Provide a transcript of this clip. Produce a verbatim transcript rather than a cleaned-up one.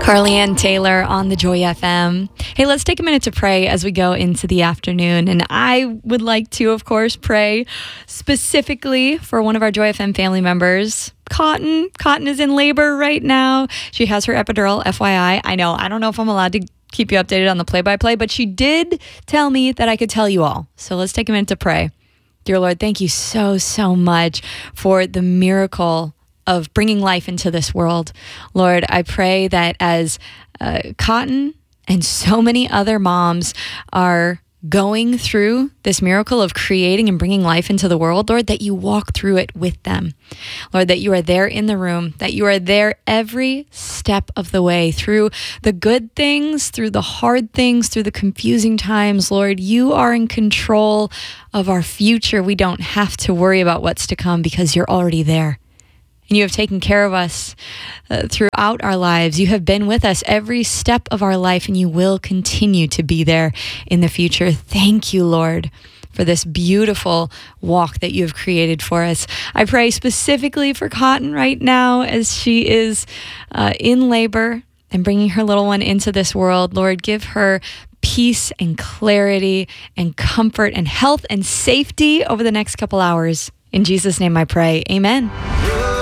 Carly Ann Taylor on the Joy F M. Hey, let's take a minute to pray as we go into the afternoon. And I would like to, of course, pray specifically for one of our Joy F M family members, Cotton. Cotton is in labor right now. She has her epidural, F Y I. I know, I don't know if I'm allowed to keep you updated on the play-by-play, but she did tell me that I could tell you all. So let's take a minute to pray. Dear Lord, thank you so, so much for the miracle of bringing life into this world. Lord, I pray that as uh, Cotton and so many other moms are going through this miracle of creating and bringing life into the world, Lord, that you walk through it with them. Lord, that you are there in the room, that you are there every step of the way, through the good things, through the hard things, through the confusing times. Lord, you are in control of our future. We don't have to worry about what's to come because you're already there. And you have taken care of us uh, throughout our lives. You have been with us every step of our life, and you will continue to be there in the future. Thank you, Lord, for this beautiful walk that you have created for us. I pray specifically for Cotton right now as she is uh, in labor and bringing her little one into this world. Lord, give her peace and clarity and comfort and health and safety over the next couple hours. In Jesus' name I pray. Amen.